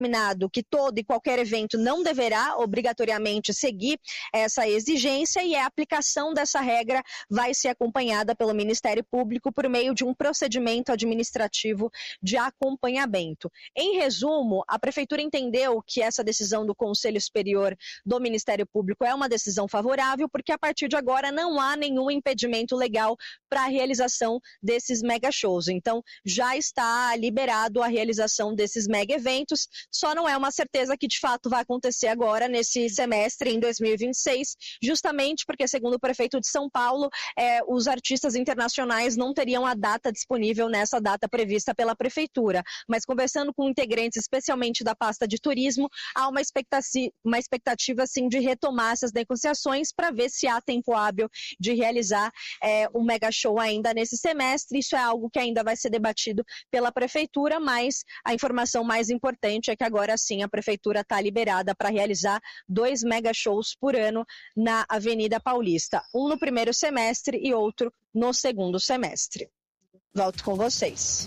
determinado que todo e qualquer evento não deverá obrigatoriamente seguir essa exigência, e a aplicação dessa regra vai ser acompanhada pelo Ministério Público por meio de um procedimento administrativo de acompanhamento. Em resumo, a Prefeitura entendeu que essa decisão do Conselho Superior do Ministério Público é uma decisão favorável, porque a partir de agora não há nenhum impedimento legal para a realização desses mega shows. Então, já está liberado a realização desses mega eventos, só não é uma certeza que de fato vai acontecer agora nesse semestre, em 2026, justamente porque, segundo o prefeito de São Paulo, os artistas internacionais não teriam a data disponível nessa data prevista pela Prefeitura. Mas conversando com integrantes, especialmente da pasta de turismo, há uma expectativa sim, de retomar essas negociações para ver se há tempo hábil de realizar um mega show ainda nesse semestre. Isso é algo que ainda vai ser debatido pela Prefeitura, mas a informação mais importante é que agora sim a Prefeitura está liberada para realizar 2 mega shows por ano na Avenida Paulista, um no primeiro semestre e outro no segundo semestre. Volto com vocês.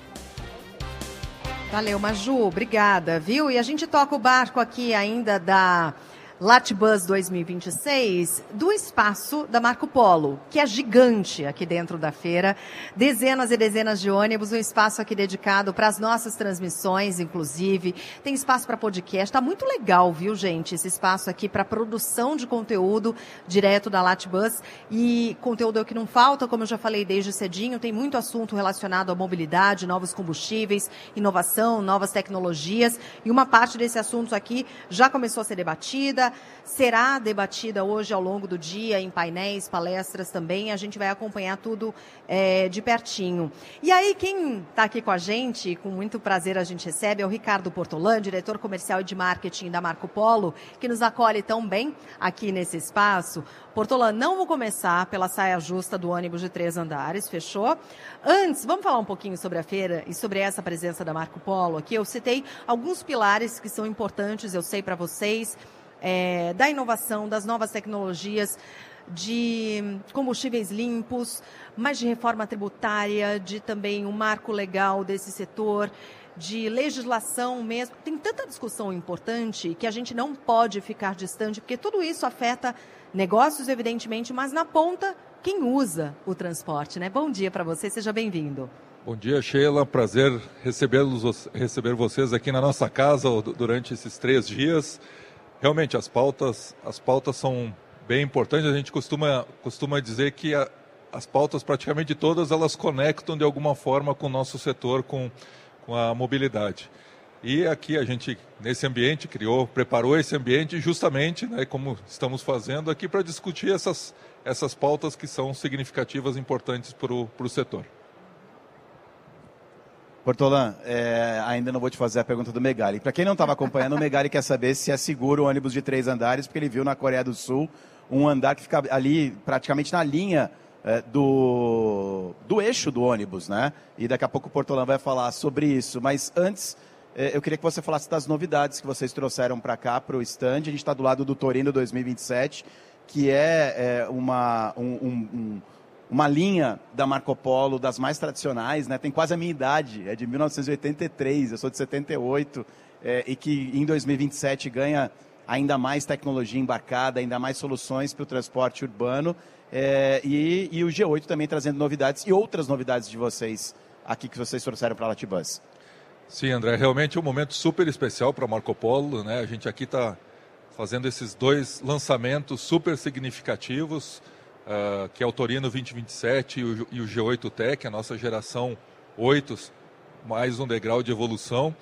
Valeu, Maju, obrigada, viu? E a gente toca o barco aqui ainda da Latbus 2026, do espaço da Marco Polo, que é gigante aqui dentro da feira. Dezenas e dezenas de ônibus, um espaço aqui dedicado para as nossas transmissões, inclusive. Tem espaço para podcast, tá muito legal, viu, gente? Esse espaço aqui para produção de conteúdo direto da Latbus. E conteúdo é o que não falta, como eu já falei desde cedinho, tem muito assunto relacionado à mobilidade, novos combustíveis, inovação, novas tecnologias. E uma parte desse assunto aqui já começou a ser debatida, será debatida hoje ao longo do dia em painéis, palestras também. A gente vai acompanhar tudo de pertinho. E aí, quem está aqui com a gente, com muito prazer a gente recebe, é o Ricardo Portolan, diretor comercial e de marketing da Marco Polo, que nos acolhe tão bem aqui nesse espaço. Portolan, não vou começar pela saia justa do ônibus de 3 andares, fechou? Antes, vamos falar um pouquinho sobre a feira e sobre essa presença da Marco Polo aqui. Eu citei alguns pilares que são importantes, eu sei, para vocês, da inovação, das novas tecnologias, de combustíveis limpos, mas de reforma tributária, de também um marco legal desse setor, de legislação mesmo. Tem tanta discussão importante que a gente não pode ficar distante, porque tudo isso afeta negócios, evidentemente, mas na ponta, quem usa o transporte, né? Bom dia para você, seja bem-vindo. Bom dia, Sheila. Prazer receber vocês aqui na nossa casa durante esses 3 dias. Realmente, as pautas são bem importantes. A gente costuma dizer que as pautas, praticamente todas, elas conectam de alguma forma com o nosso setor, com a mobilidade. E aqui a gente, nesse ambiente, preparou esse ambiente justamente, né, como estamos fazendo aqui, para discutir essas pautas que são significativas e importantes para o setor. Portolan, ainda não vou te fazer a pergunta do Megali. Para quem não estava acompanhando, o Megali quer saber se é seguro o ônibus de 3 andares, porque ele viu na Coreia do Sul um andar que fica ali praticamente na linha do eixo do ônibus, né? E daqui a pouco o Portolan vai falar sobre isso. Mas antes, eu queria que você falasse das novidades que vocês trouxeram para cá, para o stand. A gente está do lado do Torino 2027, que é uma linha da Marco Polo, das mais tradicionais, né? Tem quase a minha idade, é de 1983, eu sou de 78, e que em 2027 ganha ainda mais tecnologia embarcada, ainda mais soluções para o transporte urbano, e o G8 também trazendo novidades e outras novidades de vocês aqui que vocês trouxeram para a Latbus. Sim, André, realmente é um momento super especial para a Marco Polo, né? A gente aqui está fazendo esses 2 lançamentos super significativos, que é o Torino 2027 e o G8 Tech, a nossa geração 8, mais um degrau de evolução.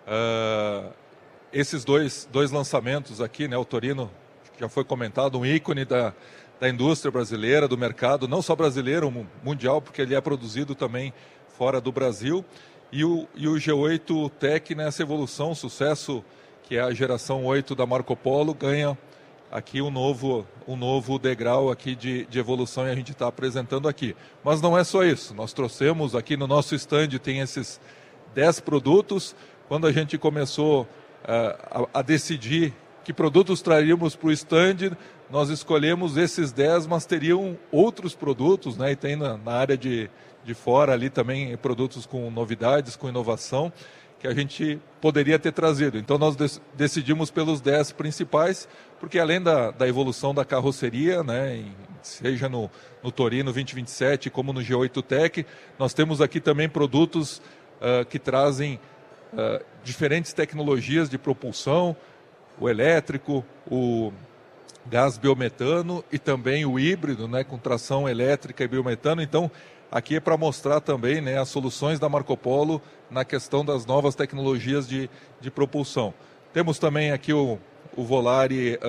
Esses dois lançamentos aqui, né, o Torino, já foi comentado, um ícone da indústria brasileira, do mercado, não só brasileiro, mundial, porque ele é produzido também fora do Brasil. E o G8 Tech, nessa evolução, sucesso, que é a geração 8 da Marco Polo, ganha aqui um novo degrau aqui de evolução, e a gente está apresentando aqui. Mas não é só isso, nós trouxemos aqui no nosso stand, tem esses 10 produtos. Quando a gente começou a decidir que produtos traríamos para o stand, nós escolhemos esses 10, mas teriam outros produtos, né? E tem na área de fora ali também produtos com novidades, com inovação. que a gente poderia ter trazido. Então nós decidimos pelos 10 principais, porque além da evolução da carroceria, né, seja no Torino 2027 como no G8 Tech, nós temos aqui também produtos que trazem diferentes tecnologias de propulsão, o elétrico, o gás biometano e também o híbrido, né, com tração elétrica e biometano. Então, aqui é para mostrar também, né, as soluções da Marco Polo na questão das novas tecnologias de propulsão. Temos também aqui o Volare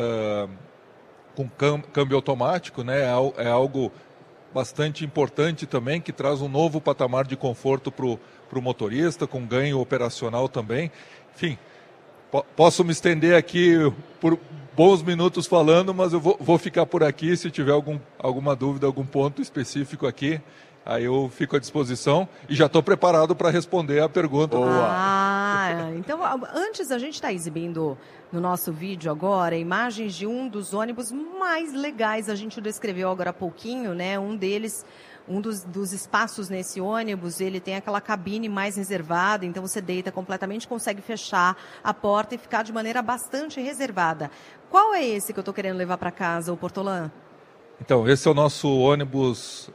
com câmbio automático, né, é algo bastante importante também, que traz um novo patamar de conforto para o motorista, com ganho operacional também. Enfim, posso me estender aqui por bons minutos falando, mas eu vou ficar por aqui. Se tiver alguma dúvida, algum ponto específico aqui, aí eu fico à disposição e já estou preparado para responder a pergunta. Então, antes a gente está exibindo no nosso vídeo agora imagens de um dos ônibus mais legais, a gente descreveu agora há pouquinho, né? Um deles, um dos espaços nesse ônibus, ele tem aquela cabine mais reservada, então você deita completamente, consegue fechar a porta e ficar de maneira bastante reservada. Qual é esse que eu estou querendo levar para casa, o Portolan? Então, esse é o nosso ônibus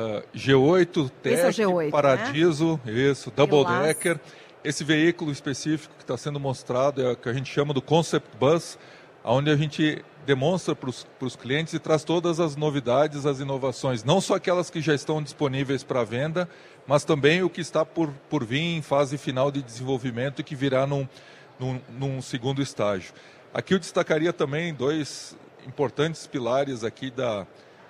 G8 Tech, esse é o G8, Paradiso, né? Isso, Double Decker. Esse veículo específico que está sendo mostrado é o que a gente chama do Concept Bus, onde a gente demonstra para os clientes e traz todas as novidades, as inovações, não só aquelas que já estão disponíveis para venda, mas também o que está por vir em fase final de desenvolvimento e que virá num segundo estágio. Aqui eu destacaria também 2 importantes pilares aqui da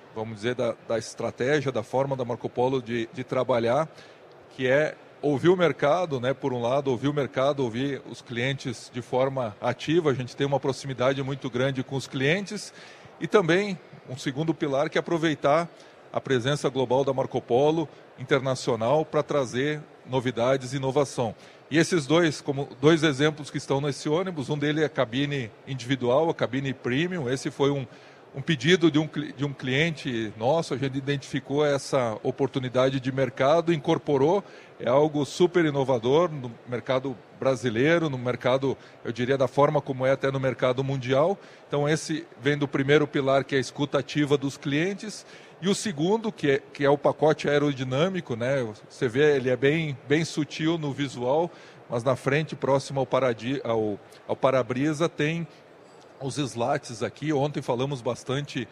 estratégia, da forma da Marco Polo de trabalhar, que é ouvir o mercado, né? Por um lado, ouvir o mercado, ouvir os clientes de forma ativa. A gente tem uma proximidade muito grande com os clientes. E também, um segundo pilar, que é aproveitar a presença global da Marco Polo internacional para trazer novidades e inovação. E esses como 2 exemplos que estão nesse ônibus, um deles é a cabine individual, a cabine premium. Esse foi um pedido de um cliente nosso, a gente identificou essa oportunidade de mercado, incorporou, é algo super inovador no mercado brasileiro, no mercado, eu diria, da forma como é até no mercado mundial. Então esse vem do primeiro pilar, que é a escuta ativa dos clientes, e o segundo, que é o pacote aerodinâmico, né? Você vê, ele é bem sutil no visual, mas na frente, próximo ao para-brisa, tem os slats aqui. Ontem falamos bastante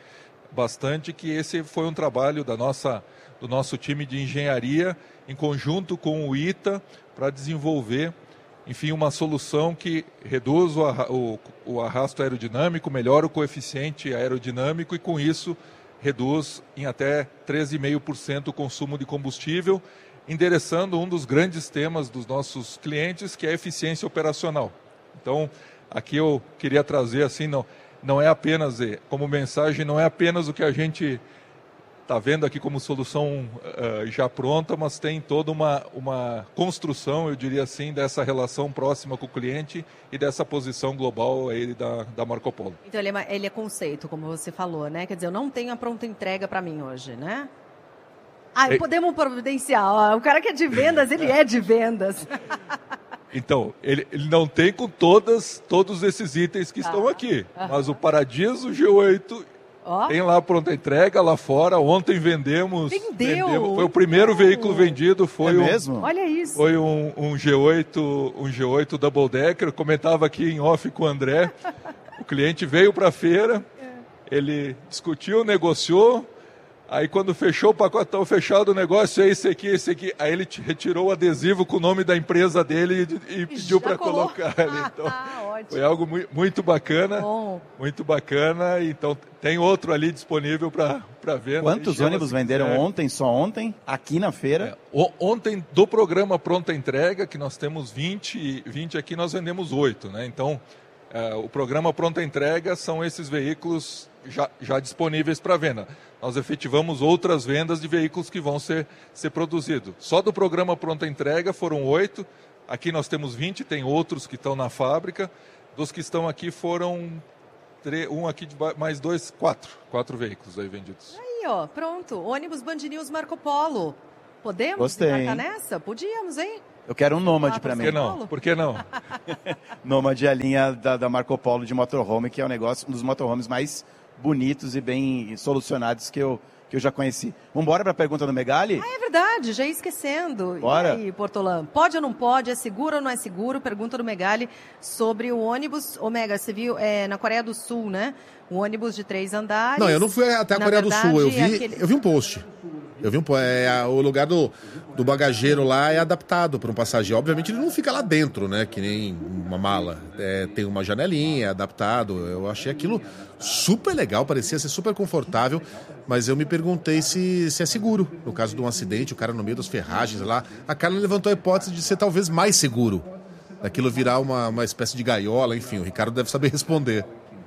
que esse foi um trabalho do nosso time de engenharia em conjunto com o ITA para desenvolver, enfim, uma solução que reduz o arrasto aerodinâmico, melhora o coeficiente aerodinâmico e com isso reduz em até 13,5% o consumo de combustível, endereçando um dos grandes temas dos nossos clientes, que é a eficiência operacional. Então, aqui eu queria trazer assim, não é apenas, como mensagem, não é apenas o que a gente está vendo aqui como solução já pronta, mas tem toda uma construção, eu diria assim, dessa relação próxima com o cliente e dessa posição global aí da Marco Polo. Então ele é conceito, como você falou, né? Quer dizer, eu não tenho a pronta entrega para mim hoje, né? Podemos providenciar. O cara que é de vendas, ele é de vendas. Então, ele não tem com todos esses itens que estão aqui, mas o Paradiso G8 tem lá pronta entrega lá fora. Ontem vendemos. Foi o primeiro veículo vendido. Foi mesmo? Olha isso. Foi um G8 Double Decker. Eu comentava aqui em off com o André. O cliente veio para a feira, ele discutiu, negociou. Aí quando fechou o pacotão, fechado o negócio, é esse aqui. Aí ele retirou o adesivo com o nome da empresa dele e pediu para colocar ali. Então, foi algo muito bacana. Bom. Muito bacana. Então, tem outro ali disponível para venda. Quantos ônibus venderam ontem, só ontem, aqui na feira? Ontem, do programa Pronta Entrega, que nós temos 20 aqui, nós vendemos 8. Né? Então, o programa Pronta Entrega são esses veículos já disponíveis para venda. Nós efetivamos outras vendas de veículos que vão ser produzidos. Só do programa Pronta Entrega foram 8. Aqui nós temos 20, tem outros que estão na fábrica. Dos que estão aqui foram mais 2, 4 veículos aí vendidos. Aí, pronto. Ônibus Band News Marco Polo. Podemos embarcar nessa? Podíamos, hein? Eu quero um Nômade para mim. Por que não? Nômade é a linha da Marco Polo de motorhome, que é um dos motorhomes mais bonitos e bem solucionados que eu já conheci. Vamos embora para a pergunta do Megali? É verdade, já ia esquecendo. Bora. E aí, Portolã, pode ou não pode? É seguro ou não é seguro? Pergunta do Megali sobre o ônibus. Ô, Mega, você viu na Coreia do Sul, né? O ônibus de 3 andares. Não, eu não fui até a Coreia do Sul. Eu vi um post. O lugar do bagageiro lá é adaptado para um passageiro. Obviamente ele não fica lá dentro, né? Que nem uma mala. Tem uma janelinha, é adaptado. Eu achei aquilo super legal, parecia ser super confortável. Mas eu me perguntei se é seguro. No caso de um acidente, o cara no meio das ferragens lá. A Carla levantou a hipótese de ser talvez mais seguro. Daquilo virar uma espécie de gaiola, enfim. O Ricardo deve saber responder.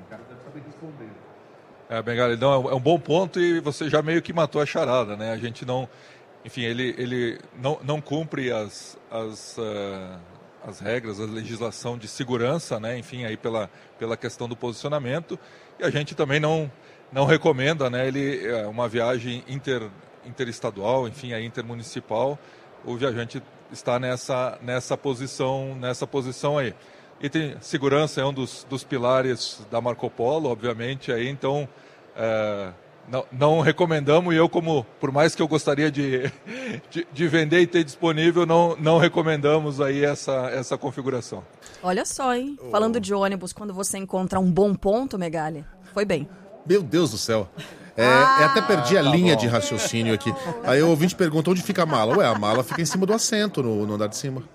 Megali, não, é um bom ponto e você já meio que matou a charada, né? A gente não... Enfim, ele não cumpre as regras, a legislação de segurança, né? Enfim, aí pela questão do posicionamento. E a gente também não recomenda, né? Ele é uma viagem interestadual, enfim, aí intermunicipal. O viajante está nessa posição aí. E tem segurança, é um dos pilares da Marco Polo, obviamente, aí, então não recomendamos, e eu, por mais que eu gostaria de vender e ter disponível, não recomendamos aí essa configuração. Olha só, hein? Falando de ônibus, quando você encontra um bom ponto, Megali, foi bem. Meu Deus do céu. Até perdi a linha de raciocínio aqui. Aí o ouvinte pergunta onde fica a mala. Ué, a mala fica em cima do assento, no andar de cima.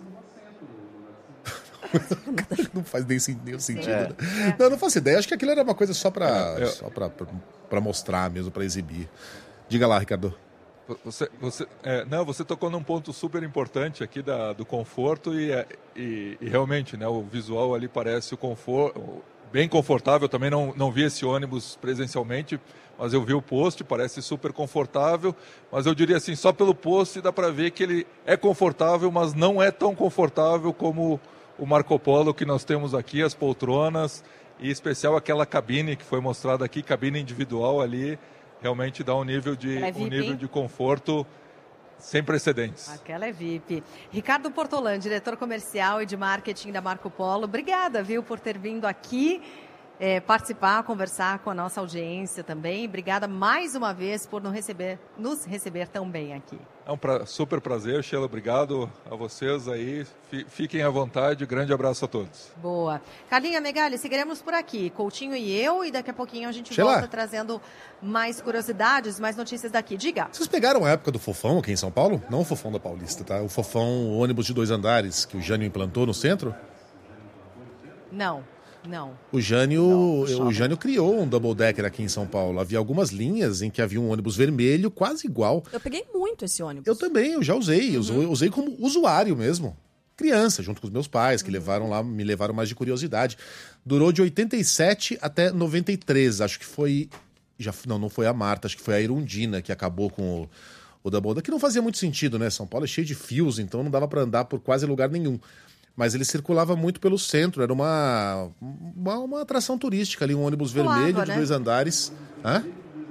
Não faz nem nenhum sentido. Né? Não faço ideia. Acho que aquilo era uma coisa só para mostrar mesmo, para exibir. Diga lá, Ricardo. Você tocou num ponto super importante aqui do conforto e realmente, né, o visual ali parece bem confortável. Também não vi esse ônibus presencialmente, mas eu vi o post, parece super confortável. Mas eu diria assim, só pelo post dá para ver que ele é confortável, mas não é tão confortável como o Marco Polo que nós temos aqui, as poltronas, e em especial aquela cabine que foi mostrada aqui, cabine individual ali, realmente dá um nível de conforto sem precedentes. Aquela é VIP. Ricardo Portolã, diretor comercial e de marketing da Marco Polo, obrigada, viu, por ter vindo aqui participar, conversar com a nossa audiência também. Obrigada mais uma vez por nos receber tão bem aqui. É um super prazer, Sheila. Obrigado a vocês aí. Fiquem à vontade. Grande abraço a todos. Boa. Carlinha, Megali, seguiremos por aqui. Coutinho e eu, e daqui a pouquinho a gente Sheila, volta trazendo mais curiosidades, mais notícias daqui. Diga. Vocês pegaram a época do Fofão aqui em São Paulo? Não o Fofão da Paulista, tá? O Fofão, o ônibus de 2 andares que o Jânio implantou no centro? Não. O Jânio criou um double decker aqui em São Paulo. Havia algumas linhas em que havia um ônibus vermelho quase igual. Eu peguei muito esse ônibus. Eu também, eu já usei. Eu usei como usuário mesmo. Criança, junto com os meus pais, que me levaram mais de curiosidade. Durou de 87 até 93. Acho que foi... Não foi a Marta, acho que foi a Irundina que acabou com o double decker. Que não fazia muito sentido, né? São Paulo é cheio de fios, então não dava para andar por quase lugar nenhum. Mas ele circulava muito pelo centro, era uma atração turística ali, um ônibus vermelho de 2 andares. Hã?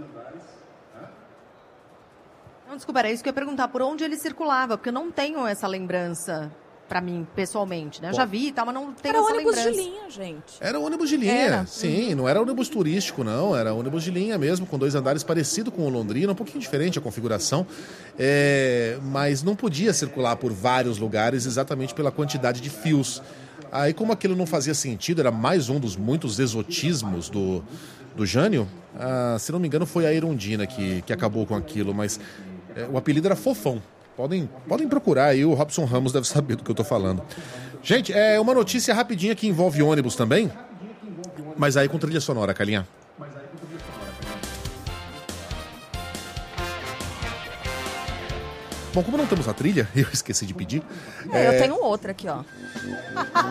Não, desculpa, era isso que eu ia perguntar, por onde ele circulava, porque eu não tenho essa lembrança pra mim, pessoalmente, né? Eu já vi e tal, mas não tenho essa lembrança. Era ônibus de linha, gente. Era ônibus de linha, sim, não era ônibus turístico, não, era ônibus de linha mesmo, com 2 andares, parecido com o Londrina, um pouquinho diferente a configuração, mas não podia circular por vários lugares exatamente pela quantidade de fios. Aí, como aquilo não fazia sentido, era mais um dos muitos exotismos do Jânio, se não me engano foi a Irundina que acabou com aquilo, mas o apelido era Fofão. Podem procurar aí, o Robson Ramos deve saber do que eu tô falando. Gente, uma notícia rapidinha que envolve ônibus também, mas aí com trilha sonora, Carlinha. Bom, como não temos a trilha, eu esqueci de pedir. Eu tenho outra aqui, ó.